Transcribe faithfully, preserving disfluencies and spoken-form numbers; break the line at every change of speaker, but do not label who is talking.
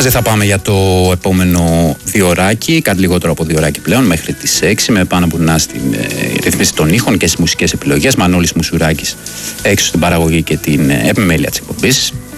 Μαζί θα πάμε για το επόμενο διωράκι, κάτι λιγότερο από διωράκι πλέον, μέχρι τις έξι, με πάνω που να στην ε, ρυθμίση των ήχων και στις μουσικές επιλογές. Μανώλης Μουσουράκης έξω στην παραγωγή και την ε, επιμέλεια της εκπομπής.